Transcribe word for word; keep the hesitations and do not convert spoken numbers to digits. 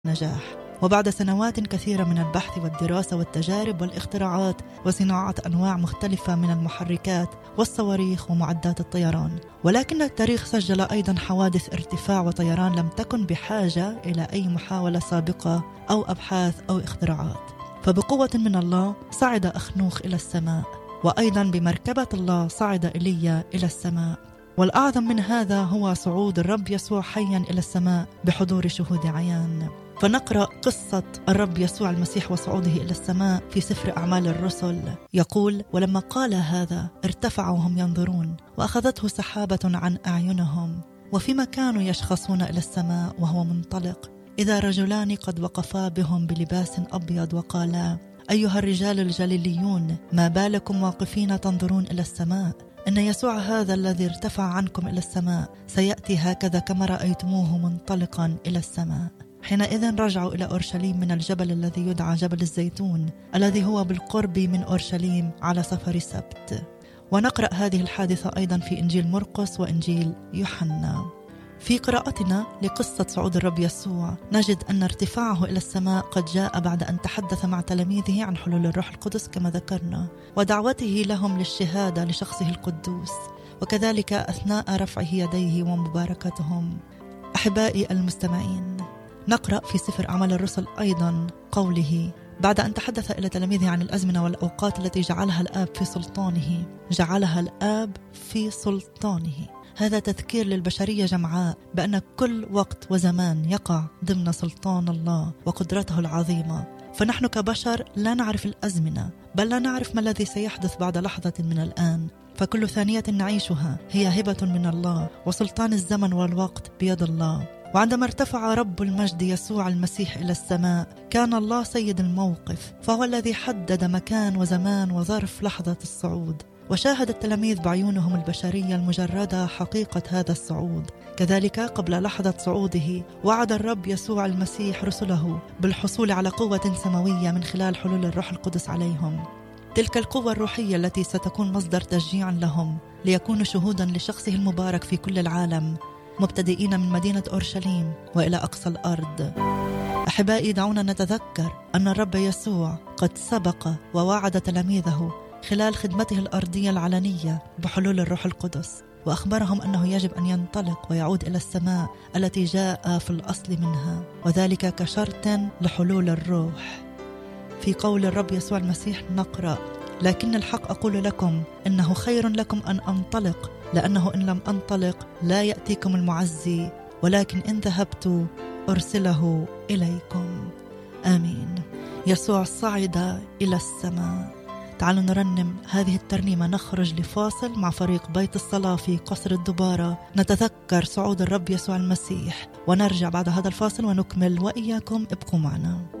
نجاح. وبعد سنوات كثيرة من البحث والدراسة والتجارب والاختراعات وصناعة أنواع مختلفة من المحركات والصواريخ ومعدات الطيران، ولكن التاريخ سجل أيضا حوادث ارتفاع وطيران لم تكن بحاجة إلى أي محاولة سابقة أو أبحاث أو اختراعات. فبقوة من الله صعد أخنوخ إلى السماء، وأيضا بمركبة الله صعد إيليا إلى السماء. والأعظم من هذا هو صعود الرب يسوع حيا إلى السماء بحضور شهود عيان. فنقرأ قصة الرب يسوع المسيح وصعوده إلى السماء في سفر أعمال الرسل. يقول: ولما قال هذا ارتفعوا وهم ينظرون، وأخذته سحابة عن أعينهم، وفيما كانوا يشخصون إلى السماء وهو منطلق، إذا رجلان قد وقفا بهم بلباس أبيض وقالا: أيها الرجال الجليليون، ما بالكم واقفين تنظرون إلى السماء؟ إن يسوع هذا الذي ارتفع عنكم إلى السماء سيأتي هكذا كما رأيتموه منطلقا إلى السماء. حينئذ رجعوا إلى أورشليم من الجبل الذي يدعى جبل الزيتون، الذي هو بالقرب من أورشليم، على سفر سبت. ونقرأ هذه الحادثة أيضا في إنجيل مرقس وإنجيل يوحنا. في قراءتنا لقصة صعود الرب يسوع نجد أن ارتفاعه إلى السماء قد جاء بعد أن تحدث مع تلاميذه عن حلول الروح القدس كما ذكرنا، ودعوته لهم للشهادة لشخصه القدوس، وكذلك أثناء رفعه يديه ومباركتهم. أحبائي المستمعين، نقرأ في سفر أعمال الرسل أيضا قوله: بعد أن تحدث إلى تلاميذه عن الأزمنة والأوقات التي جعلها الآب في سلطانه، جعلها الآب في سلطانه. هذا تذكير للبشرية جمعاء بأن كل وقت وزمان يقع ضمن سلطان الله وقدرته العظيمة. فنحن كبشر لا نعرف الأزمنة، بل لا نعرف ما الذي سيحدث بعد لحظة من الآن. فكل ثانية نعيشها هي هبة من الله، وسلطان الزمن والوقت بيد الله. وعندما ارتفع رب المجد يسوع المسيح إلى السماء، كان الله سيد الموقف، فهو الذي حدد مكان وزمان وظرف لحظة الصعود. وشاهد التلاميذ بعيونهم البشرية المجردة حقيقة هذا الصعود. كذلك قبل لحظة صعوده وعد الرب يسوع المسيح رسله بالحصول على قوة سماوية من خلال حلول الروح القدس عليهم، تلك القوة الروحية التي ستكون مصدر تشجيع لهم ليكونوا شهودا لشخصه المبارك في كل العالم، مبتدئين من مدينة أورشليم وإلى أقصى الأرض. أحبائي، دعونا نتذكر أن الرب يسوع قد سبق ووعد تلاميذه خلال خدمته الأرضية العلنية بحلول الروح القدس، وأخبرهم أنه يجب أن ينطلق ويعود إلى السماء التي جاء في الأصل منها، وذلك كشرط لحلول الروح. في قول الرب يسوع المسيح نقرأ: لكن الحق أقول لكم إنه خير لكم أن أنطلق، لأنه إن لم أنطلق لا يأتيكم المعزي، ولكن إن ذهبت أرسله إليكم. آمين. يسوع صعد إلى السماء. تعالوا نرنم هذه الترنيمة، نخرج لفاصل مع فريق بيت الصلاة في قصر الدبارة، نتذكر صعود الرب يسوع المسيح، ونرجع بعد هذا الفاصل ونكمل وإياكم. ابقوا معنا.